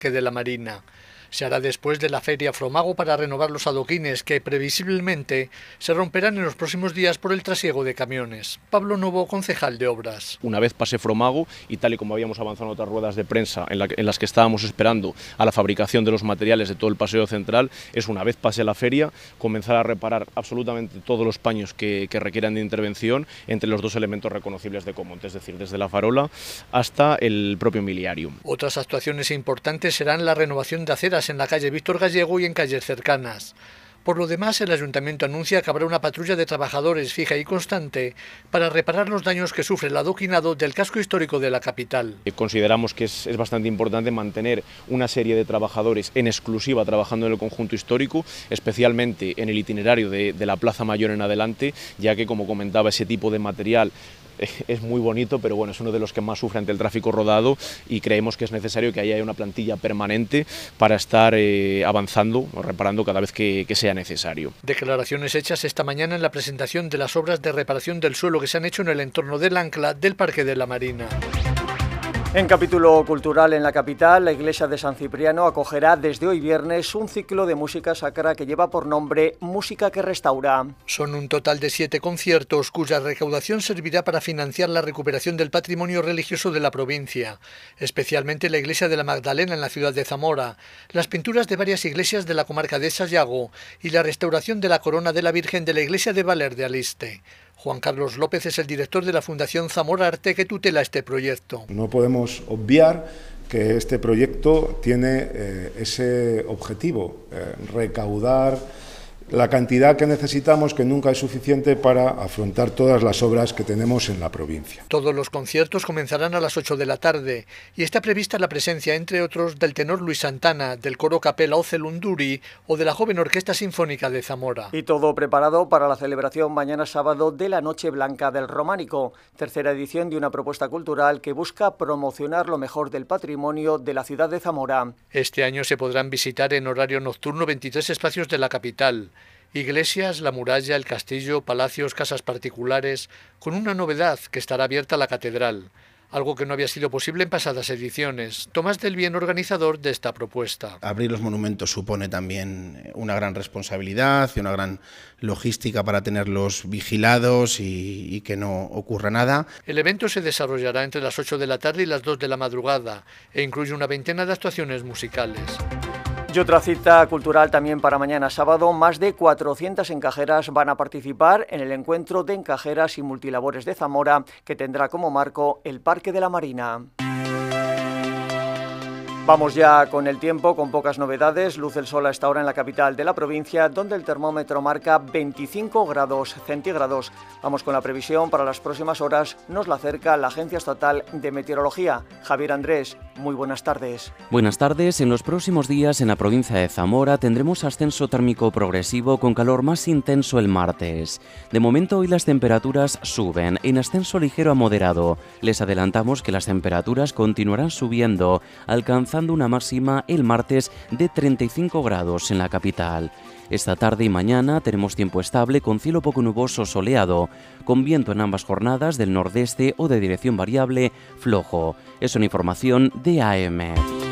Parque de la Marina. Se hará después de la Feria Fromago para renovar los adoquines que previsiblemente se romperán en los próximos días por el trasiego de camiones. Pablo Novo, concejal de Obras. Una vez pase Fromago y tal y como habíamos avanzado en otras ruedas de prensa en las que estábamos esperando a la fabricación de los materiales de todo el paseo central, es una vez pase la feria comenzar a reparar absolutamente todos los paños que requieran de intervención entre los dos elementos reconocibles de Comonte, es decir, desde la farola hasta el propio miliario. Otras actuaciones importantes serán la renovación de aceras en la calle Víctor Gallego y en calles cercanas. Por lo demás, el Ayuntamiento anuncia que habrá una patrulla de trabajadores fija y constante para reparar los daños que sufre el adoquinado del casco histórico de la capital. Consideramos que es bastante importante mantener una serie de trabajadores en exclusiva trabajando en el conjunto histórico, especialmente en el itinerario de la Plaza Mayor en adelante, ya que, como comentaba, ese tipo de material es muy bonito, pero bueno, es uno de los que más sufre ante el tráfico rodado y creemos que es necesario que haya una plantilla permanente para estar avanzando o reparando cada vez que sea necesario. Declaraciones hechas esta mañana en la presentación de las obras de reparación del suelo que se han hecho en el entorno del ancla del Parque de la Marina. En capítulo cultural en la capital, la iglesia de San Cipriano acogerá desde hoy viernes un ciclo de música sacra que lleva por nombre Música que Restaura. Son un total de 7 conciertos cuya recaudación servirá para financiar la recuperación del patrimonio religioso de la provincia, especialmente la iglesia de la Magdalena en la ciudad de Zamora, las pinturas de varias iglesias de la comarca de Sayago y la restauración de la corona de la Virgen de la iglesia de Valer de Aliste. Juan Carlos López es el director de la Fundación Zamora Arte que tutela este proyecto. No podemos obviar que este proyecto tiene ese objetivo, recaudar la cantidad que necesitamos, que nunca es suficiente para afrontar todas las obras que tenemos en la provincia. Todos los conciertos comenzarán a las 8 de la tarde y está prevista la presencia, entre otros, del tenor Luis Santana, del coro Capella Ocelunduri o de la joven Orquesta Sinfónica de Zamora. Y todo preparado para la celebración mañana sábado de la Noche Blanca del Románico, tercera edición de una propuesta cultural que busca promocionar lo mejor del patrimonio de la ciudad de Zamora. Este año se podrán visitar en horario nocturno 23 espacios de la capital. Iglesias, la muralla, el castillo, palacios, casas particulares, con una novedad, que estará abierta la catedral, algo que no había sido posible en pasadas ediciones. Tomás del Bien, organizador de esta propuesta. Abrir los monumentos supone también una gran responsabilidad y una gran logística para tenerlos vigilados y que no ocurra nada. El evento se desarrollará entre las 8 de la tarde y las 2 de la madrugada e incluye una veintena de actuaciones musicales. Y otra cita cultural también para mañana sábado. Más de 400 encajeras van a participar en el encuentro de encajeras y multilabores de Zamora, que tendrá como marco el Parque de la Marina. Vamos ya con el tiempo, con pocas novedades. Luz del sol a esta hora en la capital de la provincia, donde el termómetro marca 25 grados centígrados. Vamos con la previsión para las próximas horas. Nos la acerca la Agencia Estatal de Meteorología. Javier Andrés, muy buenas tardes. Buenas tardes. En los próximos días en la provincia de Zamora tendremos ascenso térmico progresivo con calor más intenso el martes. De momento hoy las temperaturas suben en ascenso ligero a moderado. Les adelantamos que las temperaturas continuarán subiendo, alcanzando una máxima el martes de 35 grados en la capital. Esta tarde y mañana tenemos tiempo estable con cielo poco nuboso soleado, con viento en ambas jornadas del nordeste o de dirección variable flojo. Es una información de AEMET.